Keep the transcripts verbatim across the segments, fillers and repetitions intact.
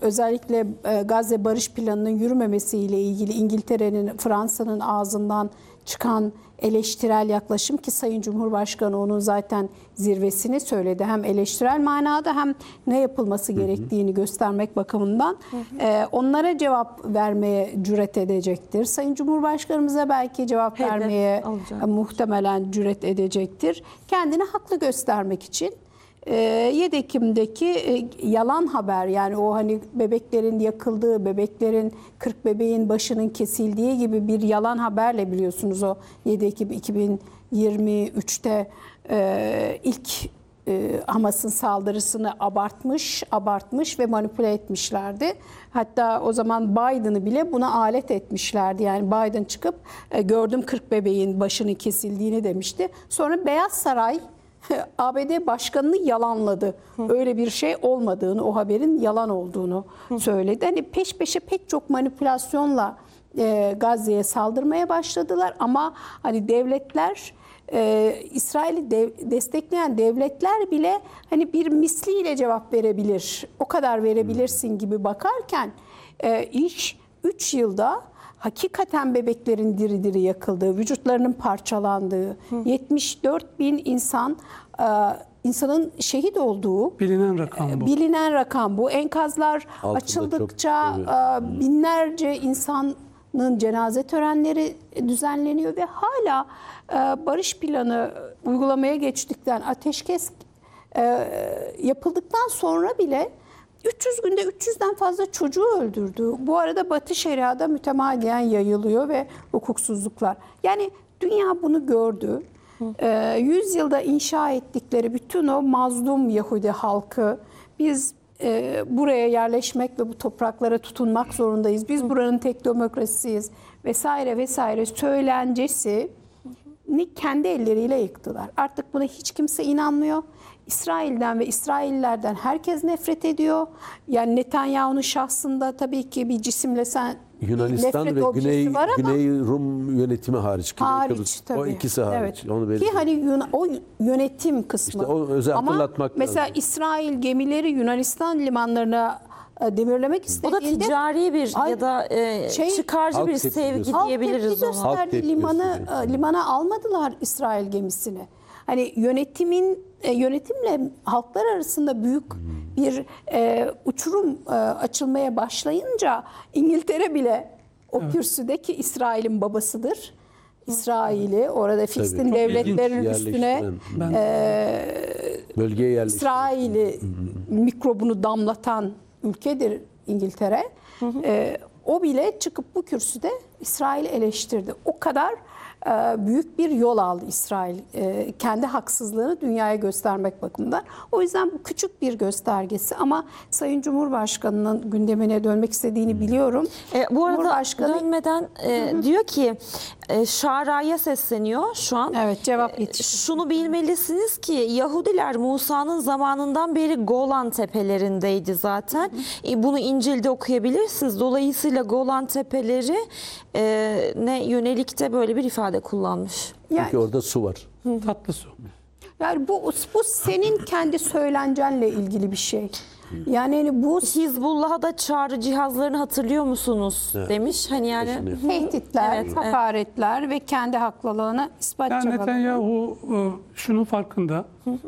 özellikle e, Gazze barış planının yürümemesiyle ilgili İngiltere'nin, Fransa'nın ağzından çıkan eleştirel yaklaşım, ki Sayın Cumhurbaşkanı onun zaten zirvesini söyledi. Hem eleştirel manada hem ne yapılması gerektiğini hı hı. göstermek bakımından hı hı. E, onlara cevap vermeye cüret edecektir. Sayın Cumhurbaşkanımıza belki cevap Hedef vermeye olacak. muhtemelen cüret edecektir. Kendini haklı göstermek için. yedi Ekim'deki yalan haber, yani o hani bebeklerin yakıldığı, bebeklerin kırk bebeğin başının kesildiği gibi bir yalan haberle, biliyorsunuz o yedi Ekim iki bin yirmi üç'te ilk Hamas'ın saldırısını abartmış, abartmış ve manipüle etmişlerdi. Hatta o zaman Biden'ı bile buna alet etmişlerdi. Yani Biden çıkıp gördüm kırk bebeğin başının kesildiğini demişti. Sonra Beyaz Saray A B D Başkanı'nı yalanladı. Öyle bir şey olmadığını, o haberin yalan olduğunu söyledi. Hani peş peşe pek çok manipülasyonla e, Gazze'ye saldırmaya başladılar. Ama hani devletler, e, İsrail'i dev, destekleyen devletler bile hani bir misliyle cevap verebilir, o kadar verebilirsin gibi bakarken e, iş üç yılda hakikaten bebeklerin diri diri yakıldığı, vücutlarının parçalandığı, Hı. yetmiş dört bin insan insanın şehit olduğu bilinen rakam bu. Bilinen rakam bu. Enkazlar Altında açıldıkça çok, binlerce insanın cenaze törenleri düzenleniyor ve hala barış planı uygulamaya geçtikten, ateşkes yapıldıktan sonra bile üç yüz günde üç yüzden fazla çocuğu öldürdü. Bu arada Batı Şeria'da mütemadiyen yayılıyor ve hukuksuzluklar. Yani dünya bunu gördü. Ee, yüz yılda inşa ettikleri bütün o mazlum Yahudi halkı, biz e, buraya yerleşmek ve bu topraklara tutunmak zorundayız, biz buranın tek demokrasisiyiz vesaire vesaire söylencesi ni kendi elleriyle yıktılar. Artık buna hiç kimse inanmıyor. İsrail'den ve İsraillilerden herkes nefret ediyor. Yani Netanyahu'nun şahsında tabii ki bir cisimlesen Yunanistan nefret ve objesi Güney, var ama Güney Rum yönetimi hariç. hariç tabii. O ikisi hariç. Evet. Onu Ki hani o yönetim kısmı. İşte o özel ama hatırlatmak mesela lazım. İsrail gemileri Yunanistan limanlarına demirlemek istediğinde, o da ticari bir ay, ya da e, şey, çıkarcı bir sevgi diyebiliriz ona. Halk tepki limanı limana almadılar İsrail gemisini. Hani yönetimin yönetimle halklar arasında büyük bir e, uçurum e, açılmaya başlayınca İngiltere bile o evet. kürsüdeki İsrail'in babasıdır. İsrail'i orada Filistin devletlerin üstüne e, bölgeye yerleştiren, İsrail'i mikrobunu damlatan ülkedir İngiltere. Hı hı. E, o bile çıkıp bu kürsüde İsrail'i eleştirdi. O kadar büyük bir yol aldı İsrail, kendi haksızlığını dünyaya göstermek bakımından. O yüzden bu küçük bir göstergesi ama Sayın Cumhurbaşkanı'nın gündemine dönmek istediğini biliyorum. E, bu arada dönmeden e, diyor ki e, Şara'ya sesleniyor şu an. Evet, cevap yetişti. Şunu bilmelisiniz ki Yahudiler Musa'nın zamanından beri Golan tepelerindeydi zaten. Hı hı. E, bunu İncil'de okuyabilirsiniz. Dolayısıyla Golan tepeleri e, ne yönelik de böyle bir ifade kullanmış. Yani, çünkü orada su var. Hı. Tatlı su. Yani bu, bu senin kendi söylencenle ilgili bir şey. Yani hani bu Hizbullah'a da çağrı cihazlarını hatırlıyor musunuz evet. demiş. Hani yani tehditler, evet, hakaretler evet. ve kendi haklılığını ispat yani çabaları. Netanyahu şunun farkında.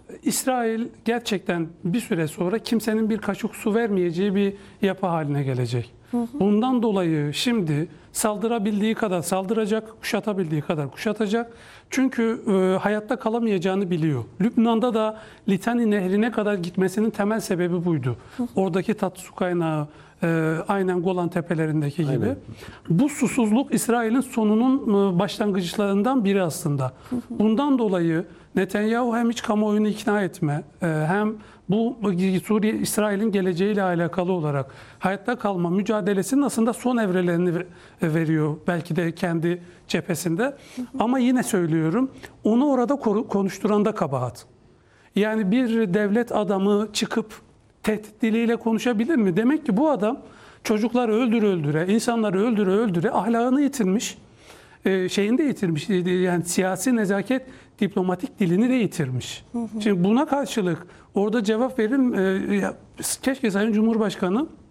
İsrail gerçekten bir süre sonra kimsenin bir kaşık su vermeyeceği bir yapı haline gelecek. Bundan dolayı şimdi saldırabildiği kadar saldıracak, kuşatabildiği kadar kuşatacak. Çünkü e, hayatta kalamayacağını biliyor. Lübnan'da da Litani Nehri'ne kadar gitmesinin temel sebebi buydu. Oradaki tatlı su kaynağı e, aynen Golan Tepelerindeki gibi. Aynen. Bu susuzluk İsrail'in sonunun e, başlangıçlarından biri aslında. Bundan dolayı Netanyahu hem iç kamuoyunu ikna etme e, hem bu Suriye, İsrail'in geleceğiyle alakalı olarak hayatta kalma mücadelesinin aslında son evrelerini veriyor. Belki de kendi cephesinde. Hı hı. Ama yine söylüyorum, onu orada konuşturan da kabahat. Yani bir devlet adamı çıkıp tehdit diliyle konuşabilir mi? Demek ki bu adam çocukları öldüre öldüre, insanları öldüre öldüre ahlakını yitirmiş. Şeyini de yitirmiş. Yani siyasi nezaket, diplomatik dilini de yitirmiş. Hı hı. Şimdi buna karşılık orada cevap verin. Keşke Sayın Cumhurbaşkanı